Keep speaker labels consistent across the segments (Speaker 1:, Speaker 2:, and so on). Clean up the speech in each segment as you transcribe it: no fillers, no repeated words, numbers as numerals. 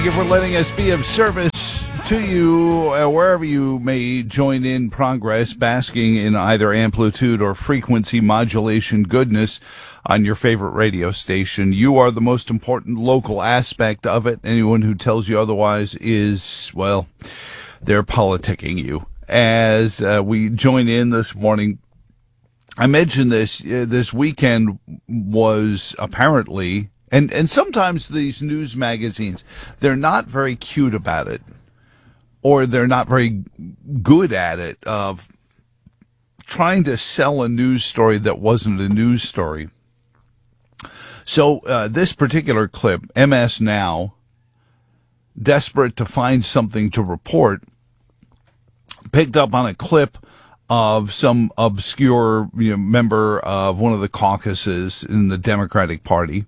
Speaker 1: Thank you for letting us be of service to you wherever you may join in progress, basking in either amplitude or frequency modulation goodness on your favorite radio station. You are the most important local aspect of it. Anyone who tells you otherwise is, well, they're politicking you. As we join in this morning, I mentioned this weekend was apparently, and sometimes these news magazines, they're not very cute about it, or they're not very good at it, of trying to sell a news story that wasn't a news story. So this particular clip, MS Now, desperate to find something to report, picked up on a clip of some obscure member of one of the caucuses in the Democratic Party,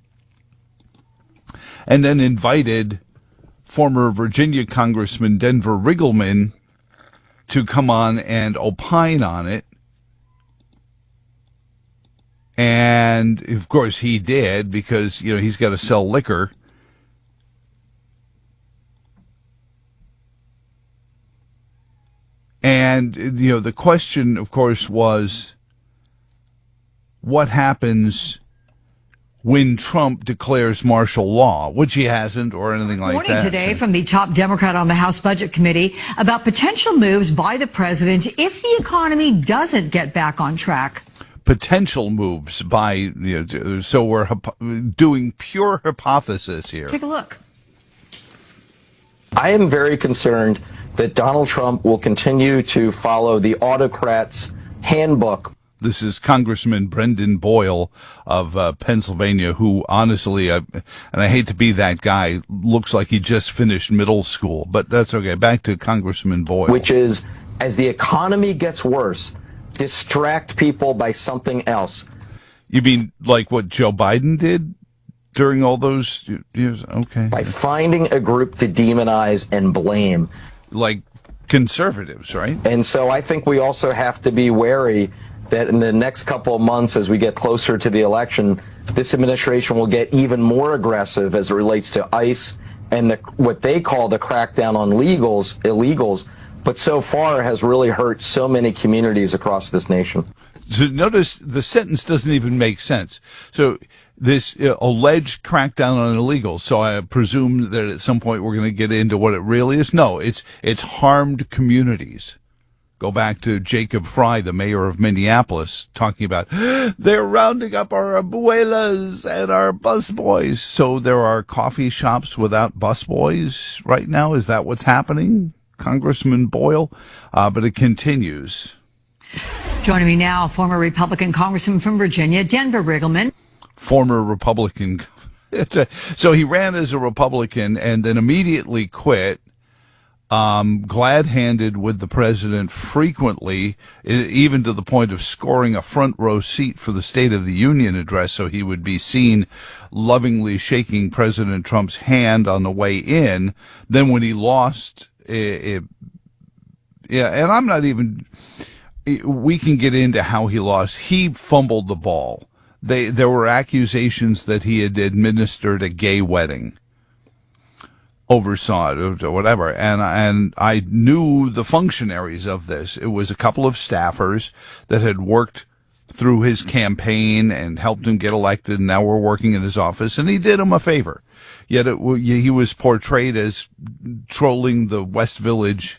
Speaker 1: and then invited former Virginia Congressman Denver Riggleman to come on and opine on it. And, of course, he did, because, he's got to sell liquor. And, the question, of course, was what happens when Trump declares martial law, which he hasn't, or anything like that.
Speaker 2: Warning today from the top Democrat on the House Budget Committee about potential moves by the president if the economy doesn't get back on track.
Speaker 1: Potential moves by, so we're doing pure hypothesis here.
Speaker 2: Take a look.
Speaker 3: I am very concerned that Donald Trump will continue to follow the autocrat's handbook.
Speaker 1: This is Congressman Brendan Boyle of Pennsylvania, who honestly, and I hate to be that guy, looks like he just finished middle school, but that's okay. Back to Congressman Boyle.
Speaker 3: Which is, as the economy gets worse, distract people by something else.
Speaker 1: You mean like what Joe Biden did during all those years? Okay.
Speaker 3: By finding a group to demonize and blame.
Speaker 1: Like conservatives, right?
Speaker 3: And so I think we also have to be wary that in the next couple of months, as we get closer to the election, this administration will get even more aggressive as it relates to ICE and what they call the crackdown on illegals, but so far has really hurt so many communities across this nation.
Speaker 1: So notice the sentence doesn't even make sense. So this alleged crackdown on illegals. So I presume that at some point we're going to get into what it really is. No, it's harmed communities. Go back to Jacob Fry, the mayor of Minneapolis, talking about they're rounding up our abuelas and our busboys. So there are coffee shops without busboys right now. Is that what's happening, Congressman Boyle? But it continues.
Speaker 2: Joining me now, former Republican Congressman from Virginia, Denver Riggleman.
Speaker 1: Former Republican. So he ran as a Republican and then immediately quit. Glad-handed with the president frequently, even to the point of scoring a front row seat for the State of the Union address, so he would be seen lovingly shaking President Trump's hand on the way in. Then when he lost, and I'm not even, we can get into how he lost. He fumbled the ball. There were accusations that he had administered a gay wedding. Oversaw it or whatever, and I knew the functionaries of this. It was a couple of staffers that had worked through his campaign and helped him get elected, and now were working in his office, and he did him a favor. Yet he was portrayed as trolling the West Village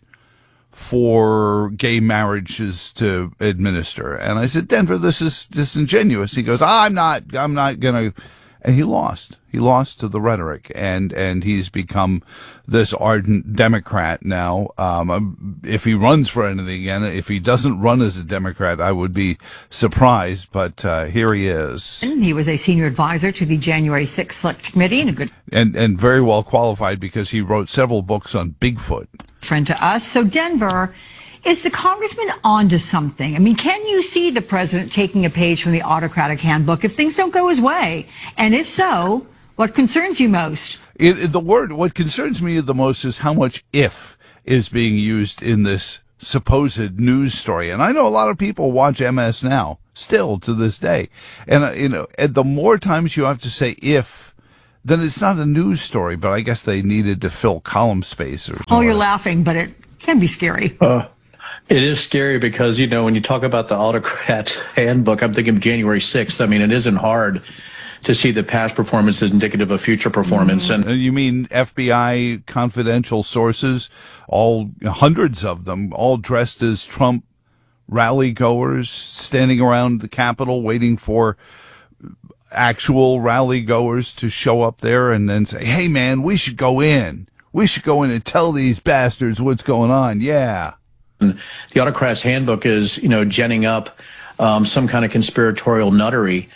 Speaker 1: for gay marriages to administer. And I said, Denver, this is disingenuous. He goes, I'm not gonna. And he lost. He lost to the rhetoric, and he's become this ardent Democrat now. If he runs for anything again, if he doesn't run as a Democrat, I would be surprised. But here he is.
Speaker 2: He was a senior advisor to the January 6th Select Committee
Speaker 1: and very well qualified because he wrote several books on Bigfoot.
Speaker 2: Friend to us. So Denver, is the congressman onto something? I mean, can you see the president taking a page from the autocratic handbook if things don't go his way? And if so, what concerns you most?
Speaker 1: What concerns me the most is how much "if" is being used in this supposed news story. And I know a lot of people watch MS Now still to this day. And, and the more times you have to say "if," then it's not a news story, but I guess they needed to fill column space or something.
Speaker 2: Oh, you're laughing, but it can be scary.
Speaker 4: It is scary because, when you talk about the autocrat's handbook, I'm thinking of January 6th. I mean, it isn't hard to see that past performance is indicative of future performance. And
Speaker 1: you mean FBI confidential sources, all hundreds of them, all dressed as Trump rally goers, standing around the Capitol waiting for actual rally goers to show up there and then say, hey, man, we should go in. We should go in and tell these bastards what's going on. Yeah.
Speaker 4: The autocrat's handbook is, genning up some kind of conspiratorial nuttery.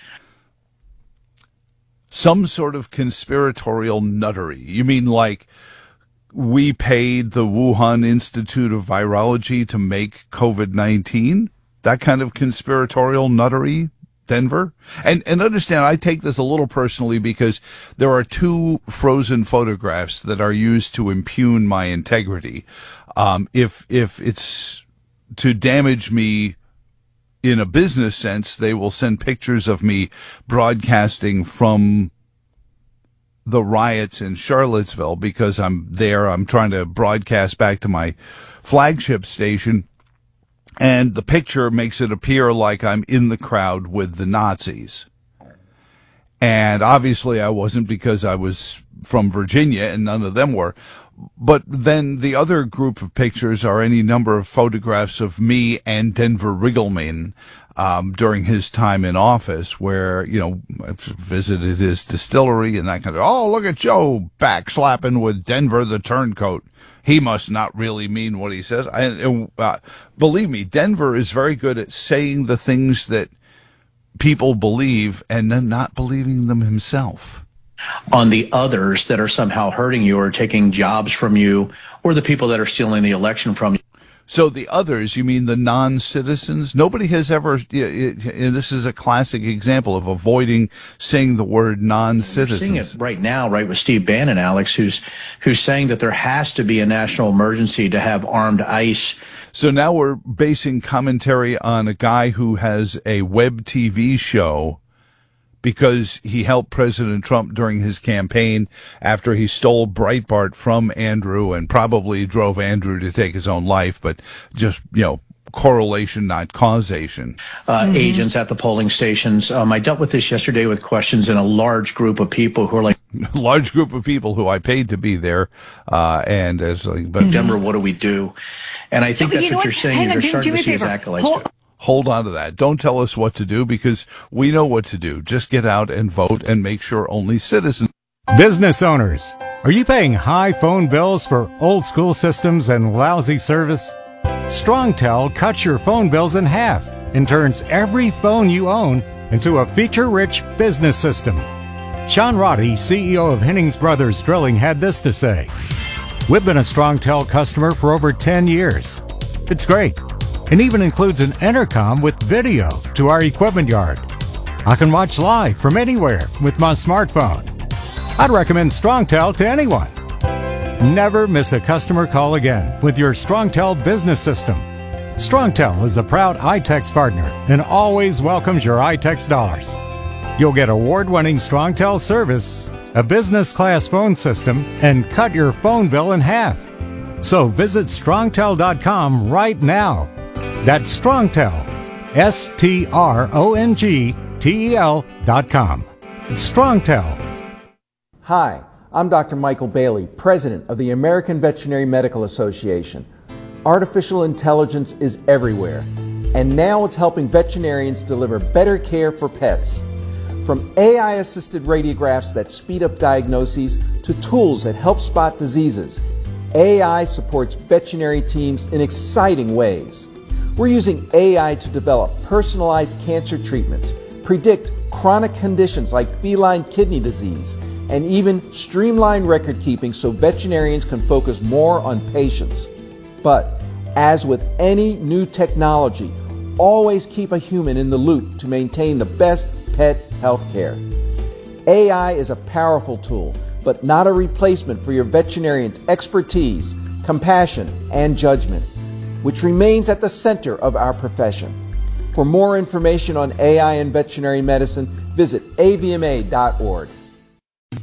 Speaker 1: Some sort of conspiratorial nuttery. You mean like we paid the Wuhan Institute of Virology to make COVID-19? That kind of conspiratorial nuttery, Denver? And understand, I take this a little personally because there are two frozen photographs that are used to impugn my integrity. If it's to damage me in a business sense, they will send pictures of me broadcasting from the riots in Charlottesville because I'm there. I'm trying to broadcast back to my flagship station. And the picture makes it appear like I'm in the crowd with the Nazis. And obviously I wasn't because I was from Virginia and none of them were. But then the other group of pictures are any number of photographs of me and Denver Riggleman during his time in office where, I've visited his distillery and that kind of, oh, look at Joe backslapping with Denver the turncoat. He must not really mean what he says. Believe me, Denver is very good at saying the things that people believe and then not believing them himself.
Speaker 4: On the others that are somehow hurting you or taking jobs from you, or the people that are stealing the election from you.
Speaker 1: So the others, you mean the non-citizens? Nobody has ever, and this is a classic example of avoiding saying the word non-citizens.
Speaker 4: We're seeing it right now, right, with Steve Bannon, Alex, who's saying that there has to be a national emergency to have armed ICE.
Speaker 1: So now we're basing commentary on a guy who has a web TV show because he helped President Trump during his campaign after he stole Breitbart from Andrew and probably drove Andrew to take his own life, but just, correlation, not causation.
Speaker 4: Agents at the polling stations. I dealt with this yesterday with questions in a large group of people who are like,
Speaker 1: large group of people who I paid to be there. And as like, but
Speaker 4: Denver, what do we do? And I think that's what you're saying is you're starting to see his acolytes.
Speaker 1: Hold on to that. Don't tell us what to do because we know what to do. Just get out and vote and make sure only citizens.
Speaker 5: Business owners, are you paying high phone bills for old school systems and lousy service? StrongTel cuts your phone bills in half and turns every phone you own into a feature-rich business system. Sean Roddy, CEO of Hennings Brothers Drilling, had this to say. We've been a StrongTel customer for over 10 years. It's great. And even includes an intercom with video to our equipment yard. I can watch live from anywhere with my smartphone. I'd recommend StrongTel to anyone. Never miss a customer call again with your StrongTel business system. StrongTel is a proud iTex partner and always welcomes your iTex dollars. You'll get award-winning StrongTel service, a business-class phone system, and cut your phone bill in half. So visit StrongTel.com right now. That's StrongTel, StrongTel.com. It's StrongTel.
Speaker 6: Hi, I'm Dr. Michael Bailey, President of the American Veterinary Medical Association. Artificial intelligence is everywhere, and now it's helping veterinarians deliver better care for pets. From AI-assisted radiographs that speed up diagnoses to tools that help spot diseases, AI supports veterinary teams in exciting ways. We're using AI to develop personalized cancer treatments, predict chronic conditions like feline kidney disease, and even streamline record keeping so veterinarians can focus more on patients. But as with any new technology, always keep a human in the loop to maintain the best pet health care. AI is a powerful tool, but not a replacement for your veterinarian's expertise, compassion, and judgment, which remains at the center of our profession. For more information on AI and veterinary medicine, visit avma.org.